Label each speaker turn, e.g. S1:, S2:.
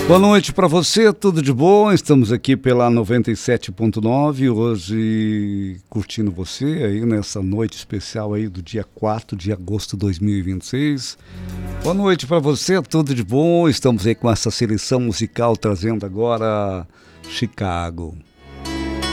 S1: Boa noite para você, tudo de bom? Estamos aqui pela 97.9, hoje curtindo você aí nessa noite especial aí do dia 4 de agosto de 2026. Boa noite para você, tudo de bom? Estamos aí com essa seleção musical trazendo agora Chicago.